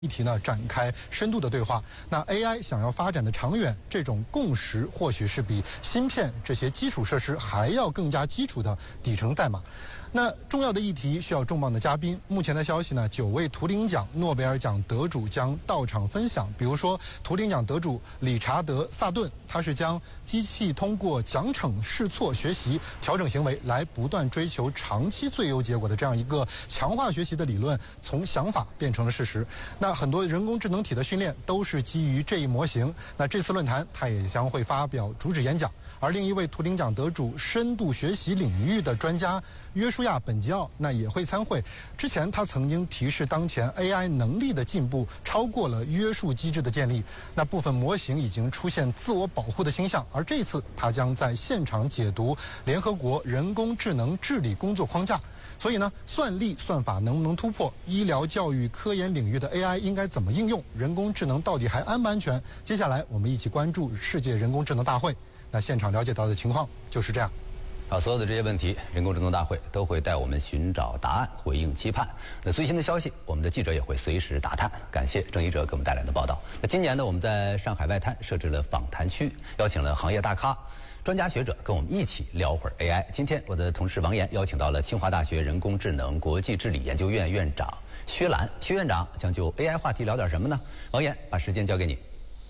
议题呢展开深度的对话。那 AI 想要发展的长远，这种共识或许是比芯片这些基础设施还要更加基础的底层代码。那重要的议题需要重磅的嘉宾。目前的消息呢，9位图灵奖诺贝尔奖得主将到场分享。比如说，图灵奖得主理查德·萨顿，他是将机器通过奖惩、试错、学习、调整行为来不断追求长期最优结果的这样一个强化学习的理论，从想法变成了事实。那很多人工智能体的训练都是基于这一模型。那这次论坛，他也将会发表主旨演讲。而另一位图灵奖得主、深度学习领域的专家约书亚·本吉奥，那也会参会。之前他曾经提示，当前 AI 能力的进步超过了约束机制的建立，那部分模型已经出现自我保护的倾向。而这次他将在现场解读联合国人工智能治理工作框架。所以呢，算力、算法能不能突破？医疗、教育、科研领域的 AI 应该怎么应用？人工智能到底还安不安全？接下来我们一起关注世界人工智能大会。那现场了解到的情况就是这样。 好，所有的这些问题，人工智能大会都会带我们寻找答案，回应期盼。那最新的消息，我们的记者也会随时打探。感谢郑一哲给我们带来的报道。那今年呢，我们在上海外滩设置了访谈区，邀请了行业大咖、专家学者跟我们一起聊会儿 AI。今天我的同事王岩邀请到了清华大学人工智能国际治理研究院院长薛兰。薛院长将就 AI 话题聊点什么呢？王岩，把时间交给你。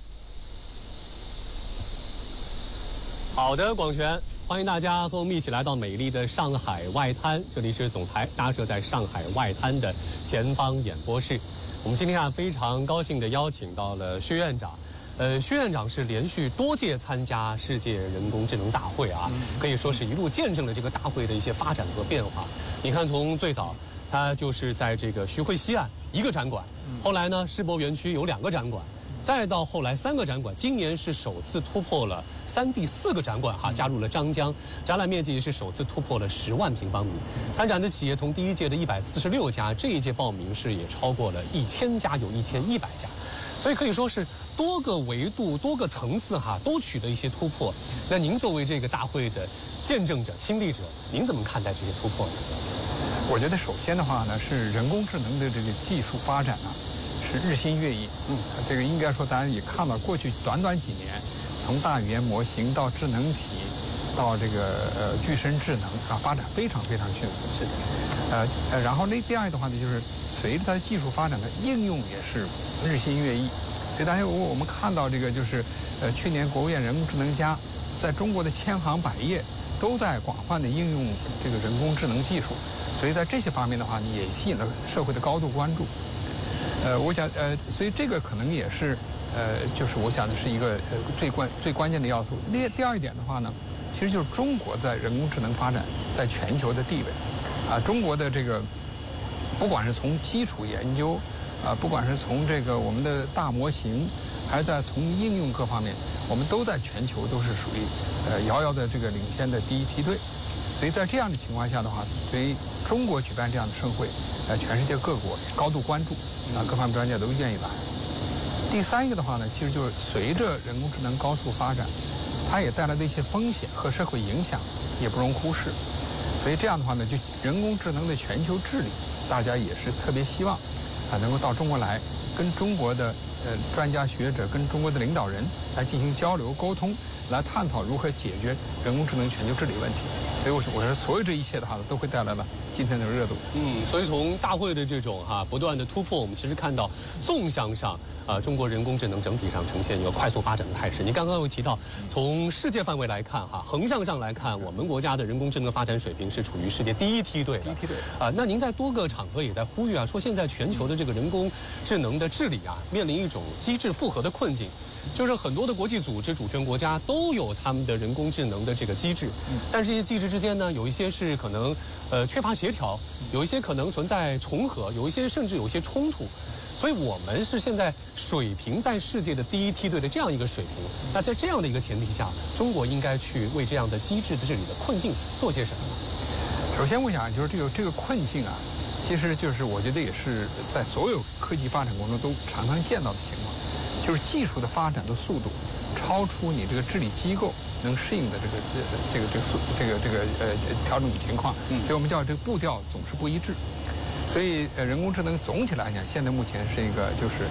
好的，广泉，欢迎大家和我们一起来到美丽的上海外滩。这里是总台搭设在上海外滩的前方演播室。我们今天非常高兴地邀请到了薛院长。薛院长是连续多届参加世界人工智能大会啊，可以说是一路见证了这个大会的一些发展和变化。你看，从最早他就是在这个徐汇西岸一个展馆，后来呢，世博园区有2个展馆。再到后来3个展馆，今年是首次突破了3D 4个展馆加入了张江，展览面积是首次突破了10万平方米。参展的企业从第一届的146家，这一届报名是也超过了1000家，有1100家，所以可以说是多个维度、多个层次都取得一些突破。那您作为这个大会的见证者、亲历者，您怎么看待这些突破呢？ 我觉得首先的话呢，是人工智能的这个技术发展是日新月异。这个应该说，大家也看到，过去短短几年，从大语言模型到智能体，到这个具身智能发展非常非常迅速。 是的。 然后第二的话呢，就是随着它的技术发展的应用也是日新月异。所以大家我们看到这个就是去年国务院人工智能家在中国的千行百业都在广泛的应用这个人工智能技术，所以在这些方面的话呢，也吸引了社会的高度关注。我想所以这个可能也是就是我想的是一个最关键的要素。第二一点的话呢，其实就是中国在人工智能发展在全球的地位中国的这个不管是从基础研究不管是从这个我们的大模型，还是在从应用各方面，我们都在全球都是属于遥遥的这个领先的第一梯队。所以在这样的情况下的话，对于中国举办这样的盛会，全世界各国高度关注各方面专家都愿意来。第三一个的话呢，其实就是随着人工智能高速发展，它也带来的一些风险和社会影响也不容忽视。所以这样的话呢，就人工智能的全球治理，大家也是特别希望能够到中国来，跟中国的专家学者、跟中国的领导人来进行交流沟通，来探讨如何解决人工智能全球治理问题。所以我说所有这一切的话都会带来了今天的热度。 所以从大会的这种不断的突破，我们其实看到纵向上中国人工智能整体上呈现一个快速发展的态势。您刚刚又提到，从世界范围来看横向上来看，我们国家的人工智能发展水平是处于世界第一梯队的。那您在多个场合也在呼吁说现在全球的这个人工智能的治理面临一种机制复合的困境。就是很多的国际组织、主权国家都有他们的人工智能的这个机制，但是这些机制之间呢，有一些是可能缺乏协调，有一些可能存在重合，有一些甚至有一些冲突。所以我们是现在水平在世界的第一梯队的这样一个水平。那在这样的一个前提下，中国应该去为这样的机制的治理的困境做些什么？ 首先，我想就是这个困境其实就是我觉得也是在所有科技发展过程中都常常见到的情况。就是技术的发展的速度超出你这个治理机构能适应的这个调整情况，所以我们叫这个步调总是不一致。 所以人工智能总体来讲，现在目前是一个就是